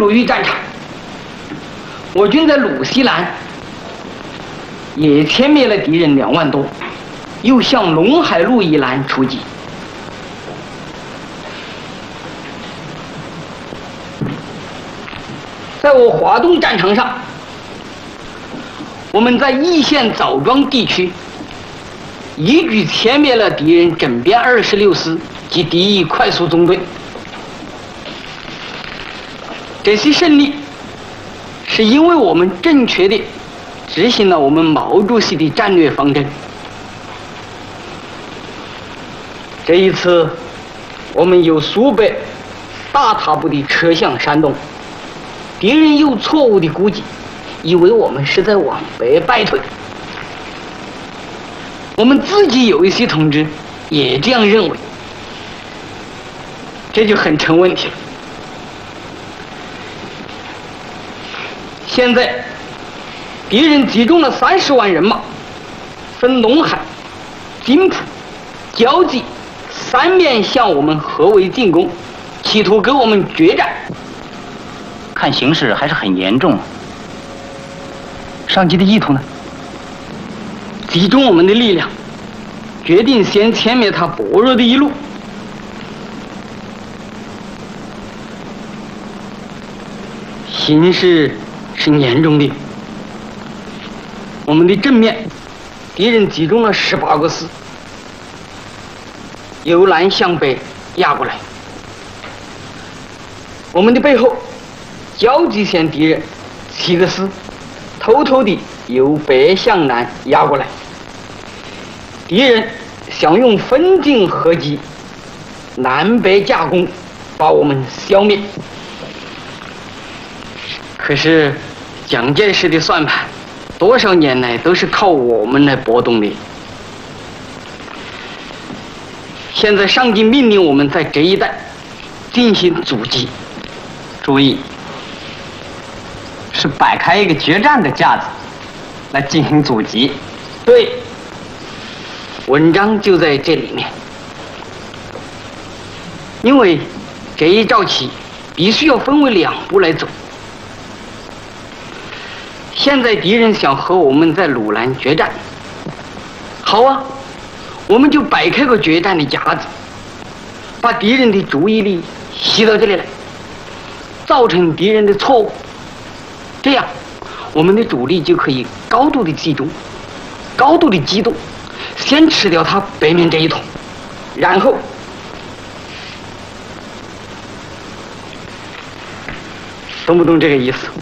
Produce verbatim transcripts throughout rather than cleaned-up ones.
鲁豫战场，我军在鲁西南也歼灭了敌人两万多，又向陇海路以南出击。在我华东战场上，我们在易县枣庄地区一举歼灭了敌人整编二十六师及敌意快速中队。这些胜利是因为我们正确的执行了我们毛主席的战略方针。这一次，我们由苏北大踏步地撤向山东，敌人有错误的估计，以为我们是在往北败退。我们自己有一些同志也这样认为，这就很成问题了。现在，敌人集中了三十万人马，分陇海、津浦、胶济三面向我们合围进攻，企图跟我们决战。 看形势还是很严重啊。上级的意图呢？ 集中我们的力量，决定先歼灭他薄弱的一路。形势是严重的。我们的正面，敌人集中了十八个师，由南向北压过来。我们的背后，胶济县敌人七个师，偷偷地由北向南压过来。敌人想用分进合击、南北夹攻，把我们消灭。可是蒋介石的算盘，多少年来都是靠我们来拨动的。现在上级命令我们在这一带进行阻击， 注意，是摆开一个决战的架子来进行阻击。 对，文章就在这里面。因为这一招棋必须要分为两步来走。现在敌人想和我们在鲁南决战，好啊，我们就摆开个决战的架子，把敌人的注意力吸到这里来，造成敌人的错误，这样我们的主力就可以高度的集中，高度的机动，先吃掉他北面这一桶，然后懂不懂这个意思？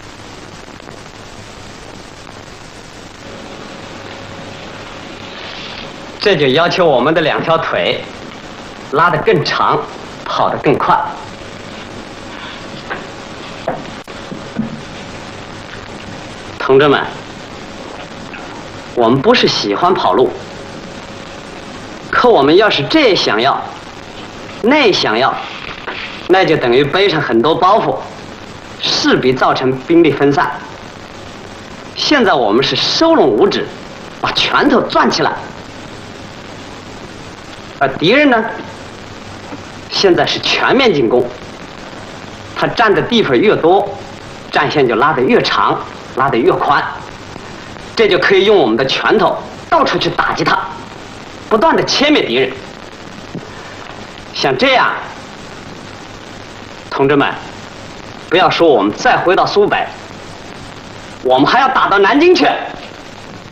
这就要求我们的两条腿拉得更长，跑得更快。同志们，我们不是喜欢跑路，可我们要是这想要，那想要，那就等于背上很多包袱，势必造成兵力分散。现在我们是收拢五指，把拳头攥起来。而敌人呢，现在是全面进攻，他占的地方越多，战线就拉得越长，拉得越宽，这就可以用我们的拳头到处去打击他，不断的歼灭敌人。像这样，同志们，不要说我们再回到苏北，我们还要打到南京去。